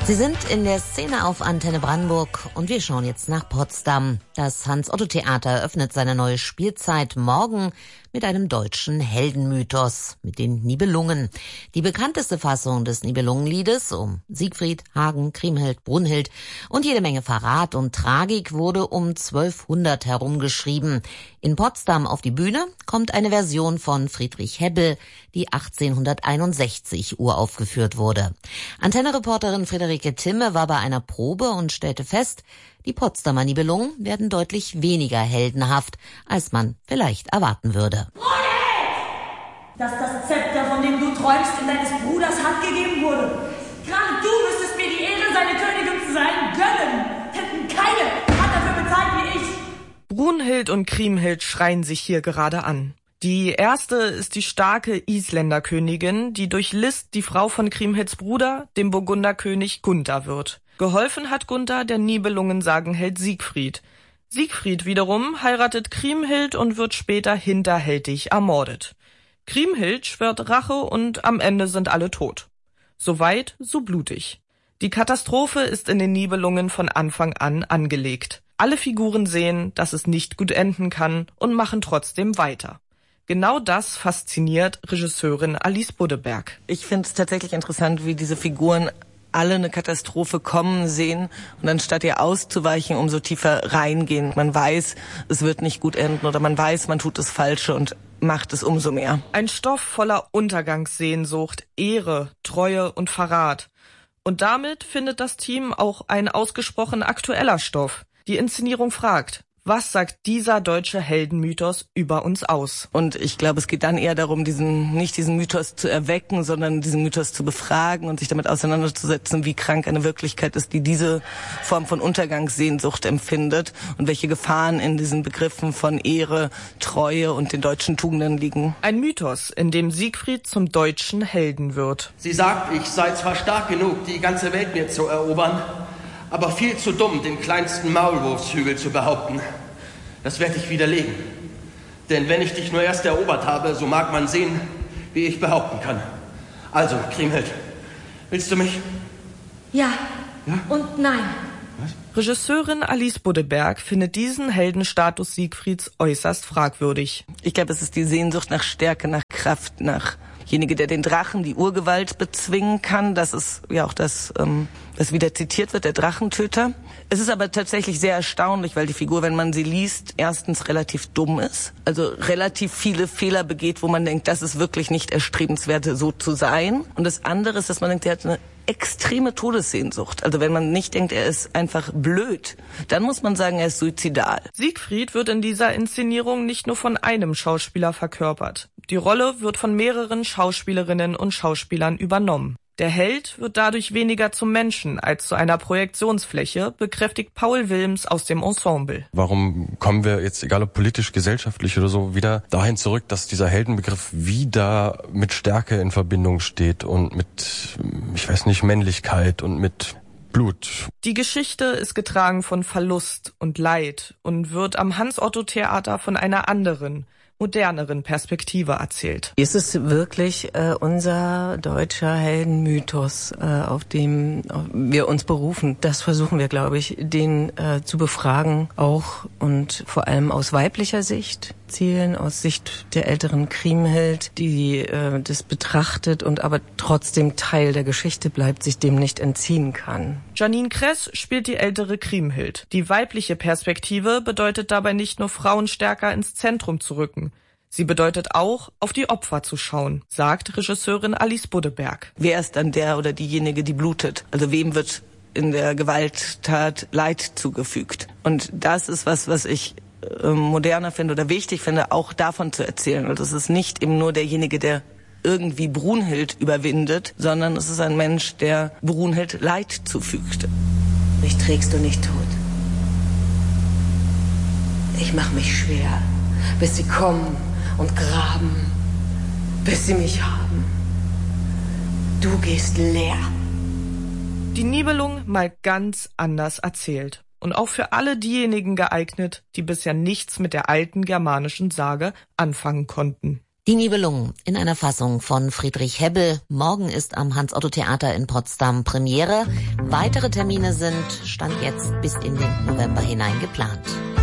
Sie sind in der Szene auf Antenne Brandenburg und wir schauen jetzt nach Potsdam. Das Hans-Otto-Theater eröffnet seine neue Spielzeit morgen mit einem deutschen Heldenmythos, mit den Nibelungen. Die bekannteste Fassung des Nibelungenliedes um Siegfried, Hagen, Kriemhild, Brunhild und jede Menge Verrat und Tragik wurde um 1200 herum geschrieben. In Potsdam auf die Bühne kommt eine Version von Friedrich Hebbel, die 1861 uraufgeführt wurde. Antenne-Reporterin Friederike Timme war bei einer Probe und stellte fest, die Potsdamer Nibelungen werden deutlich weniger heldenhaft, als man vielleicht erwarten würde. Dass das Zepter, von dem du träumst, in deines Bruders Hand gegeben wurde. Gerade du müsstest mir die Ehre, seine Königin zu sein, gönnen. Denn keine hat dafür bezahlt wie ich. Brunhild und Kriemhild schreien sich hier gerade an. Die erste ist die starke Isländerkönigin, die durch List die Frau von Kriemhilds Bruder, dem Burgunderkönig Gunther wird. Geholfen hat Gunther der Nibelungen-Sagenheld Siegfried. Siegfried wiederum heiratet Kriemhild und wird später hinterhältig ermordet. Kriemhild schwört Rache und am Ende sind alle tot. So weit, so blutig. Die Katastrophe ist in den Nibelungen von Anfang an angelegt. Alle Figuren sehen, dass es nicht gut enden kann und machen trotzdem weiter. Genau das fasziniert Regisseurin Alice Buddeberg. Ich finde es tatsächlich interessant, wie diese Figuren alle eine Katastrophe kommen sehen und anstatt ihr auszuweichen, umso tiefer reingehen. Man weiß, es wird nicht gut enden oder man weiß, man tut das Falsche und macht es umso mehr. Ein Stoff voller Untergangssehnsucht, Ehre, Treue und Verrat. Und damit findet das Team auch ein ausgesprochen aktueller Stoff. Die Inszenierung fragt: Was sagt dieser deutsche Heldenmythos über uns aus? Und ich glaube, es geht dann eher darum, nicht diesen Mythos zu erwecken, sondern diesen Mythos zu befragen und sich damit auseinanderzusetzen, wie krank eine Wirklichkeit ist, die diese Form von Untergangssehnsucht empfindet und welche Gefahren in diesen Begriffen von Ehre, Treue und den deutschen Tugenden liegen. Ein Mythos, in dem Siegfried zum deutschen Helden wird. Sie sagt, ich sei zwar stark genug, die ganze Welt mir zu erobern, aber viel zu dumm, den kleinsten Maulwurfshügel zu behaupten. Das werde ich widerlegen. Denn wenn ich dich nur erst erobert habe, so mag man sehen, wie ich behaupten kann. Also, Kriemhild, willst du mich? Ja, ja? Und nein. Was? Regisseurin Alice Buddeberg findet diesen Heldenstatus Siegfrieds äußerst fragwürdig. Ich glaube, es ist die Sehnsucht nach Stärke, nach Kraft, nach derjenige, der den Drachen, die Urgewalt bezwingen kann. Das ist ja auch das, was wieder zitiert wird, der Drachentöter. Es ist aber tatsächlich sehr erstaunlich, weil die Figur, wenn man sie liest, erstens relativ dumm ist, also relativ viele Fehler begeht, wo man denkt, das ist wirklich nicht erstrebenswert, so zu sein. Und das andere ist, dass man denkt, er hat eine extreme Todessehnsucht. Also wenn man nicht denkt, er ist einfach blöd, dann muss man sagen, er ist suizidal. Siegfried wird in dieser Inszenierung nicht nur von einem Schauspieler verkörpert. Die Rolle wird von mehreren Schauspielerinnen und Schauspielern übernommen. Der Held wird dadurch weniger zum Menschen als zu einer Projektionsfläche, bekräftigt Paul Wilms aus dem Ensemble. Warum kommen wir jetzt, egal ob politisch, gesellschaftlich oder so, wieder dahin zurück, dass dieser Heldenbegriff wieder mit Stärke in Verbindung steht und mit, ich weiß nicht, Männlichkeit und mit Blut. Die Geschichte ist getragen von Verlust und Leid und wird am Hans-Otto-Theater von einer anderen, moderneren Perspektive erzählt. Ist es wirklich unser deutscher Heldenmythos, auf dem wir uns berufen? Das versuchen wir, glaube ich, den zu befragen, auch und vor allem aus weiblicher Sicht. Zielen aus Sicht der älteren Kriemhild, die das betrachtet und aber trotzdem Teil der Geschichte bleibt, sich dem nicht entziehen kann. Janine Kress spielt die ältere Kriemhild. Die weibliche Perspektive bedeutet dabei nicht nur, Frauen stärker ins Zentrum zu rücken. Sie bedeutet auch, auf die Opfer zu schauen, sagt Regisseurin Alice Buddeberg. Wer ist dann der oder diejenige, die blutet? Also wem wird in der Gewalttat Leid zugefügt? Und das ist was ich moderner finde oder wichtig finde, auch davon zu erzählen. Und es ist nicht eben nur derjenige, der irgendwie Brunhild überwindet, sondern es ist ein Mensch, der Brunhild Leid zufügt. Mich trägst du nicht tot. Ich mach mich schwer, bis sie kommen und graben, bis sie mich haben. Du gehst leer. Die Nibelung mal ganz anders erzählt. Und auch für alle diejenigen geeignet, die bisher nichts mit der alten germanischen Sage anfangen konnten. Die Nibelungen in einer Fassung von Friedrich Hebbel. Morgen ist am Hans-Otto-Theater in Potsdam Premiere. Weitere Termine sind Stand jetzt bis in den November hinein geplant.